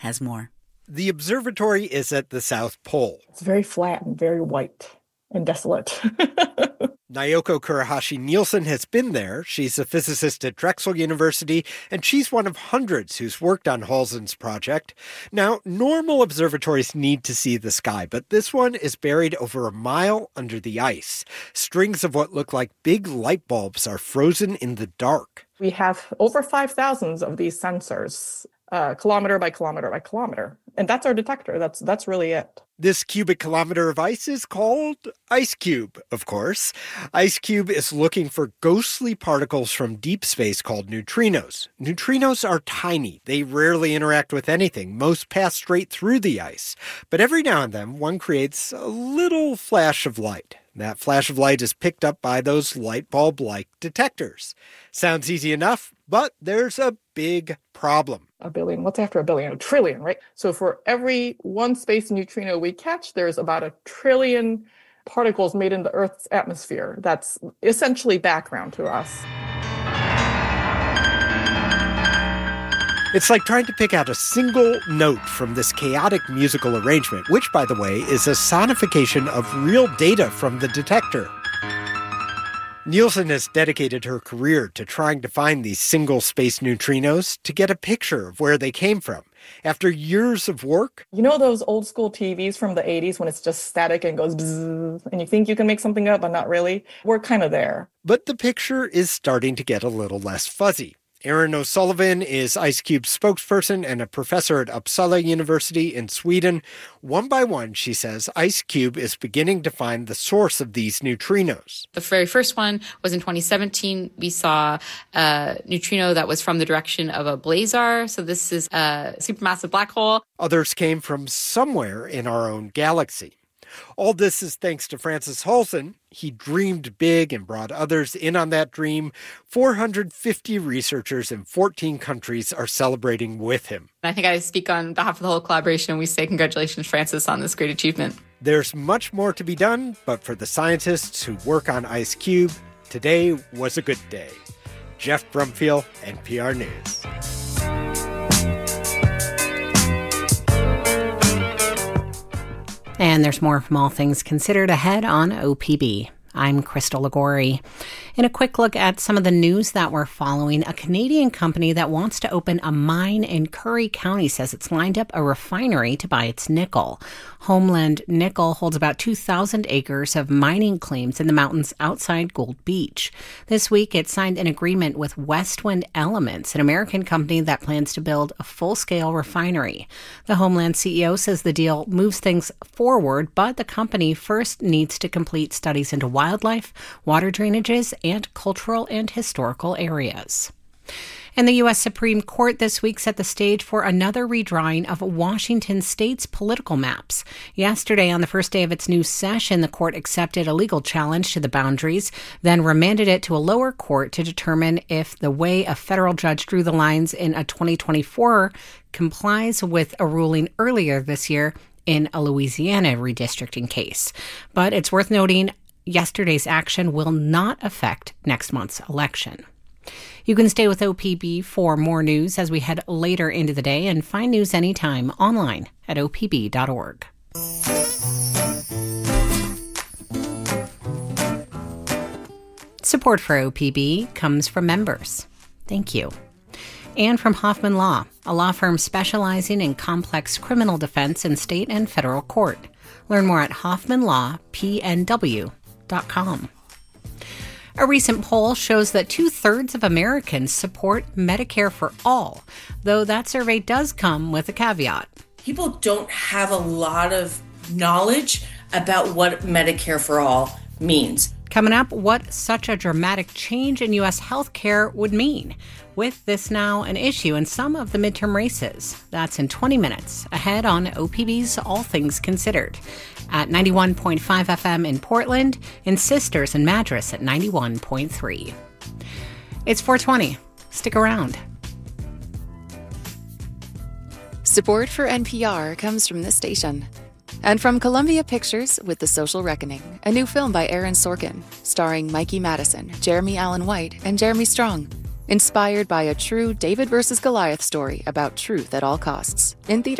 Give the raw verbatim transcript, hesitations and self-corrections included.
has more. The observatory is at the South Pole. It's very flat and very white and desolate. Naoko Kurahashi-Nielsen has been there. She's a physicist at Drexel University, and she's one of hundreds who's worked on Halzen's project. Now, normal observatories need to see the sky, but this one is buried over a mile under the ice. Strings of what look like big light bulbs are frozen in the dark. We have over five thousand of these sensors, uh, kilometer by kilometer by kilometer. And that's our detector. That's that's really it. This cubic kilometer of ice is called IceCube, of course. IceCube is looking for ghostly particles from deep space called neutrinos. Neutrinos are tiny. They rarely interact with anything. Most pass straight through the ice. But every now and then, one creates a little flash of light. That flash of light is picked up by those light bulb-like detectors. Sounds easy enough, but there's a big problem. A billion. What's after a billion? A trillion, right? So for every one space neutrino we catch, there's about a trillion particles made in the Earth's atmosphere. That's essentially background to us. It's like trying to pick out a single note from this chaotic musical arrangement, which, by the way, is a sonification of real data from the detector. Nielsen has dedicated her career to trying to find these single-space neutrinos to get a picture of where they came from. After years of work... You know those old-school T Vs from the eighties when it's just static and goes bzzz, and you think you can make something up, but not really? We're kind of there. But the picture is starting to get a little less fuzzy. Erin O'Sullivan is IceCube's spokesperson and a professor at Uppsala University in Sweden. One by one, she says, IceCube is beginning to find the source of these neutrinos. The very first one was in twenty seventeen. We saw a neutrino that was from the direction of a blazar. So this is a supermassive black hole. Others came from somewhere in our own galaxy. All this is thanks to Francis Halzen. He dreamed big and brought others in on that dream. four hundred fifty researchers in fourteen countries are celebrating with him. I think I speak on behalf of the whole collaboration. We say congratulations, Francis, on this great achievement. There's much more to be done, but for the scientists who work on IceCube, today was a good day. Jeff Brumfield, N P R News. And there's more from All Things Considered ahead on O P B. I'm Crystal Ligori. In a quick look at some of the news that we're following, a Canadian company that wants to open a mine in Curry County says it's lined up a refinery to buy its nickel. Homeland Nickel holds about two thousand acres of mining claims in the mountains outside Gold Beach. This week, it signed an agreement with Westwind Elements, an American company that plans to build a full-scale refinery. The Homeland C E O says the deal moves things forward, but the company first needs to complete studies into wildlife, water drainages, and cultural and historical areas. And the U S Supreme Court this week set the stage for another redrawing of Washington state's political maps. Yesterday, on the first day of its new session, the court accepted a legal challenge to the boundaries, then remanded it to a lower court to determine if the way a federal judge drew the lines in a twenty twenty-four complies with a ruling earlier this year in a Louisiana redistricting case. But it's worth noting, yesterday's action will not affect next month's election. You can stay with O P B for more news as we head later into the day, and find news anytime online at O P B dot org. Support for O P B comes from members. Thank you. And from Hoffman Law, a law firm specializing in complex criminal defense in state and federal court. Learn more at hoffman law p n w dot com. A recent poll shows that two-thirds of Americans support Medicare for all, though that survey does come with a caveat. People don't have a lot of knowledge about what Medicare for all means. Coming up, what such a dramatic change in U S healthcare would mean. With this now an issue in some of the midterm races. That's in twenty minutes, ahead on O P B's All Things Considered. At ninety-one point five F M in Portland, and Sisters in Madras at ninety-one point three. It's four twenty. Stick around. Support for N P R comes from this station. And from Columbia Pictures with The Social Reckoning, a new film by Aaron Sorkin, starring Mikey Madison, Jeremy Allen White, and Jeremy Strong. Inspired by a true David versus Goliath story about truth at all costs. In theaters